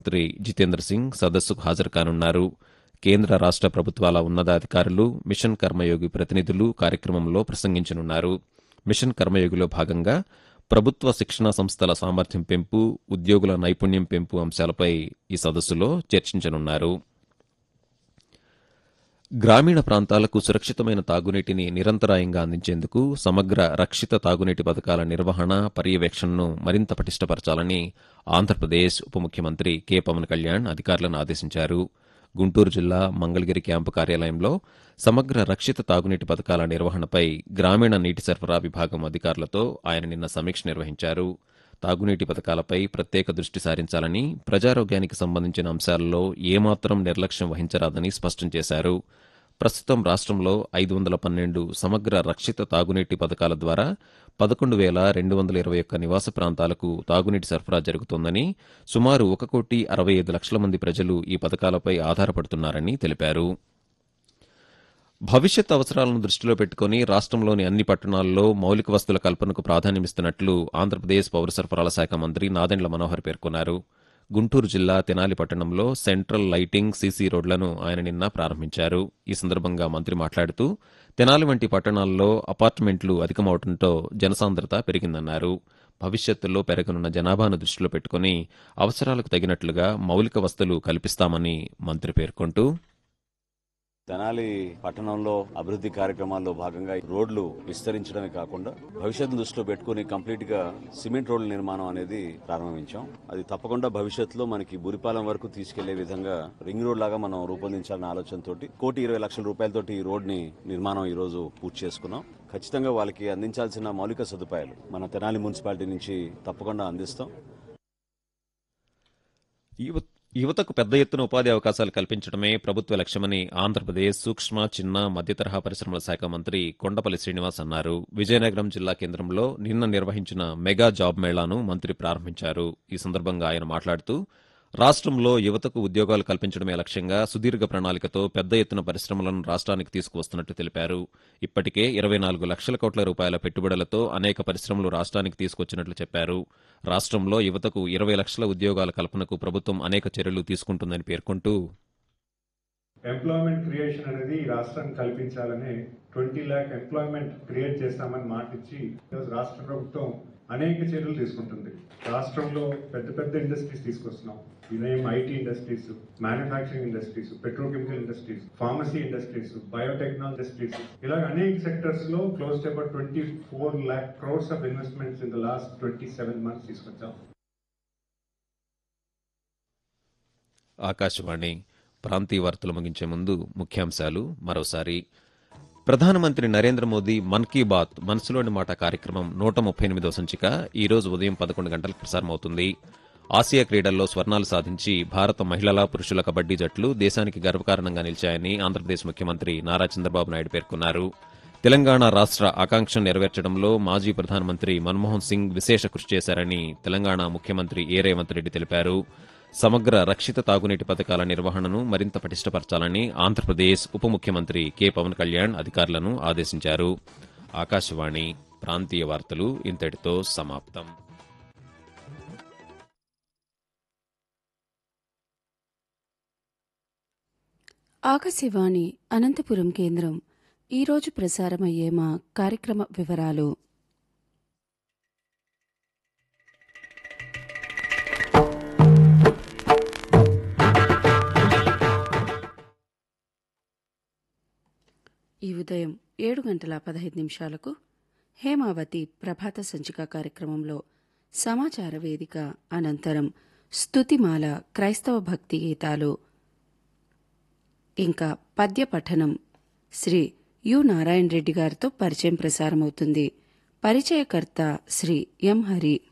మంత్రి జితేంద్ర సింగ్ సదస్సుకు హాజరు కానున్నారు. కేంద్ర రాష్ట ప్రభుత్వాల ఉన్నతాధికారులు, మిషన్ కర్మయోగి ప్రతినిధులు కార్యక్రమంలో ప్రసంగించనున్నారు. మిషన్ కర్మయోగిలో భాగంగా ప్రభుత్వ శిక్షణా సంస్థల సామర్థ్యం పెంపు, ఉద్యోగుల నైపుణ్యం పెంపు అంశాలపై ఈ సదస్సులో చర్చించనున్నారు. గ్రామీణ ప్రాంతాలకు సురక్షితమైన తాగునీటిని నిరంతరాయంగా అందించేందుకు సమగ్ర రక్షిత తాగునీటి పథకాల నిర్వహణ, పర్యవేక్షణను మరింత పటిష్టపరచాలని ఆంధ్రప్రదేశ్ ఉప ముఖ్యమంత్రి కె పవన్ కళ్యాణ్ అధికారులను ఆదేశించారు. గుంటూరు జిల్లా మంగళగిరి క్యాంపు కార్యాలయంలో సమగ్ర రక్షిత తాగునీటి పథకాల నిర్వహణపై గ్రామీణ నీటి సరఫరా విభాగం అధికారులతో ఆయన నిన్న సమీక్ష నిర్వహించారు. తాగునీటి పథకాలపై ప్రత్యేక దృష్టి సారించాలని, ప్రజారోగ్యానికి సంబంధించిన అంశాలలో ఏమాత్రం నిర్లక్ష్యం వహించరాదని స్పష్టం చేశారు. ప్రస్తుతం రాష్ట్రంలో 512 సమగ్ర రక్షిత తాగునీటి పథకాల ద్వారా 11,221 నివాస ప్రాంతాలకు తాగునీటి సరఫరా జరుగుతోందని, సుమారు 1,65,00,000 మంది ప్రజలు ఈ పథకాలపై ఆధారపడుతున్నారని తెలిపారు. భవిష్యత్ అవసరాలను దృష్టిలో పెట్టుకుని రాష్ట్రంలోని అన్ని పట్టణాల్లో మౌలిక వసతుల కల్పనకు ప్రాధాన్యమిస్తున్నట్లు ఆంధ్రప్రదేశ్ పౌర సరఫరాల శాఖ మంత్రి నాదెండ్ల మనోహర్ పేర్కొన్నారు. గుంటూరు జిల్లా తెనాలి పట్టణంలో సెంట్రల్ లైటింగ్, సీసీ రోడ్లను ఆయన నిన్న ప్రారంభించారు. ఈ సందర్భంగా మంత్రి మాట్లాడుతూ తెనాలి వంటి పట్టణాల్లో అపార్ట్మెంట్లు అధికమవడంతో జనసాంద్రత పెరిగిందన్నారు. భవిష్యత్తులో పెరగనున్న జనాభాను దృష్టిలో పెట్టుకుని అవసరాలకు తగినట్లుగా మౌలిక వసతులు కల్పిస్తామని మంత్రి పేర్కొంటూ, తెనాలి పట్టణంలో అభివృద్ధి కార్యక్రమాల్లో భాగంగా రోడ్లు విస్తరించడమే కాకుండా భవిష్యత్తును దృష్టిలో పెట్టుకుని కంప్లీట్ గా సిమెంట్ రోడ్ల నిర్మాణం అనేది ప్రారంభించాం. అది తప్పకుండా భవిష్యత్తులో మనకి బురిపాలెం వరకు తీసుకెళ్లే విధంగా రింగ్ రోడ్ లాగా మనం రూపొందించాలన్న ఆలోచనతో 1,20,00,000 రూపాయలతోటి ఈ రోడ్ ని నిర్మాణం ఈ రోజు పూర్తి చేసుకున్నాం. ఖచ్చితంగా వాళ్ళకి అందించాల్సిన మౌలిక సదుపాయాలు మన తెనాలి మున్సిపాలిటీ నుంచి తప్పకుండా అందిస్తాం. యువతకు పెద్ద ఎత్తున ఉపాధి అవకాశాలు కల్పించడమే ప్రభుత్వ లక్ష్యమని ఆంధ్రప్రదేశ్ సూక్ష్మ, చిన్న, మధ్యతరహా పరిశ్రమల శాఖ మంత్రి కొండపల్లి శ్రీనివాస్ అన్నారు. విజయనగరం జిల్లా కేంద్రంలో నిన్న నిర్వహించిన మెగా జాబ్ మేళాను మంత్రి ప్రారంభించారు. ఈ సందర్భంగా ఆయన మాట్లాడుతూ రాష్ట్రంలో యువతకు ఉద్యోగాలు కల్పించడమే లక్ష్యంగా సుదీర్ఘ ప్రణాళికతో పెద్ద ఎత్తున పరిశ్రమలను రాష్ట్రానికి తీసుకువస్తున్నట్టు తెలిపారు. ఇప్పటికే 24 లక్షల కోట్ల రూపాయల పెట్టుబడులతో అనేక పరిశ్రమలు రాష్ట్రానికి తీసుకొచ్చినట్లు చెప్పారు. రాష్ట్రంలో యువతకు 20 లక్షల ఉద్యోగాల కల్పనకు ప్రభుత్వం అనేక చర్యలు తీసుకుంటుందని పేర్కొంటూ, ఎంప్లాయ్మెంట్ క్రియేషన్ అనేది ఈ రాష్ట్రానికి కల్పించాలని 20 lakh ఎంప్లాయ్మెంట్ క్రియేట్ చేస్తామని మాటిచ్చి రాష్ట్ర ప్రభుత్వం అనేక చర్యలు తీసుకుంటుంది. రాష్ట్రంలో పెద్ద పెద్ద ఇండస్ట్రీస్ తీసుకొస్తున్నాం. ఇదేం IT industries, manufacturing industries, petrochemical industries, pharmacy industries, biotechnology industries, ఇలా అనేక సెక్టర్స్ లో close to about 24 lakh crores of investments in the last 27 months తీసుకొచ్చాం. ఆకాశవాణి ప్రాంతీయ వార్తలు ముగించే ముందు ముఖ్యాంశాలు మరోసారి. ప్రధానమంత్రి నరేంద్ర మోదీ మన్ కీ బాత్ మనసులోని మాట కార్యక్రమం 138వ సంచిక ఈ రోజు ఉదయం 11 గంటలకు ప్రసారమవుతుంది. ఆసియా క్రీడల్లో స్వర్ణాలు సాధించి భారత మహిళల, పురుషుల కబడ్డీ జట్లు దేశానికి గర్వకారణంగా నిలిచాయని ఆంధ్రప్రదేశ్ ముఖ్యమంత్రి నారా చంద్రబాబు నాయుడు పేర్కొన్నారు. తెలంగాణ రాష్ట్ర ఆకాంక్షను నెరవేర్చడంలో మాజీ ప్రధానమంత్రి మన్మోహన్ సింగ్ విశేష కృషి చేశారని తెలంగాణ ముఖ్యమంత్రి ఏ రేవంత్ రెడ్డి తెలిపారు. సమగ్ర రక్షిత తాగునీటి పథకాల నిర్వహణను మరింత పటిష్టపరచాలని ఆంధ్రప్రదేశ్ ఉప ముఖ్యమంత్రి కె పవన్ కళ్యాణ్ అధికారులను ఆదేశించారు. ఆకాశవాణి ప్రాంతీయ వార్తలు ఇంతటితో సమాప్తం. ఆకాశవాణి అనంతపురం కేంద్రం ఈరోజు ప్రసారమయ్యే మా కార్యక్రమ వివరాలు. ఈ ఉదయం 7:15 హేమావతి ప్రభాత సంచిక కార్యక్రమంలో సమాచార వేదిక అనంతరం స్తుతిమాల క్రైస్తవ భక్తి గీతాలు, ఇంకా పద్య పఠనం శ్రీ యు నారాయణ రెడ్డి గారితో పరిచయం ప్రసారమవుతుంది. పరిచయకర్త శ్రీ ఎం హరి.